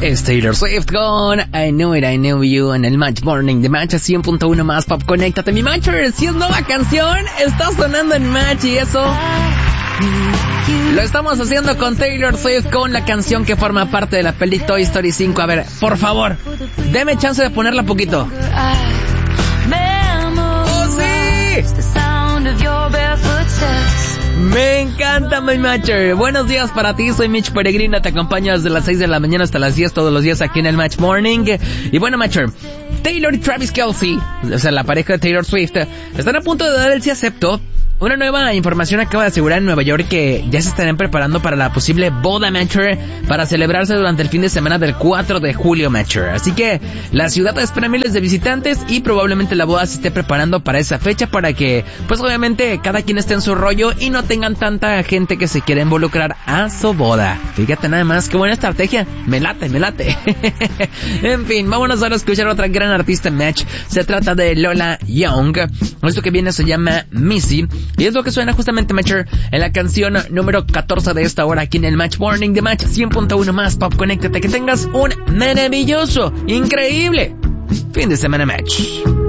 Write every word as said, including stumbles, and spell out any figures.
Es Taylor Swift con I Know It, I Know You en el Match Morning de Match cien punto uno más Pop. Conéctate, mi Matcher. Si es nueva canción, está sonando en Match y eso lo estamos haciendo con Taylor Swift con la canción que forma parte de la peli Toy Story cinco. A ver, por favor, deme chance de ponerla poquito. ¡Oh, sí! Me encanta, mi Matcher. Buenos días para ti, soy Mitch Peregrina, te acompaño desde las seis de la mañana hasta las diez todos los días aquí en el Match Morning. Y bueno, Matcher, Taylor y Travis Kelce, o sea, la pareja de Taylor Swift, están a punto de dar el sí acepto. Una nueva información acaba de asegurar en Nueva York que ya se estarán preparando para la posible boda, Matcher, para celebrarse durante el fin de semana del cuatro de julio, Matcher. Así que la ciudad espera miles de visitantes y probablemente la boda se esté preparando para esa fecha para que, pues obviamente, cada quien esté en su rollo y no tengan tanta gente que se quiera involucrar a su boda. Fíjate nada más, qué buena estrategia. Me late, me late. En fin, vámonos ahora a escuchar a otra gran artista en Match. Se trata de Lola Young. Esto que viene se llama Missy. Y es lo que suena justamente, Matcher, en la canción número catorce de esta hora aquí en el Match Morning de Match cien punto uno más Pop. Conéctate, que tengas un maravilloso, increíble fin de semana, Match.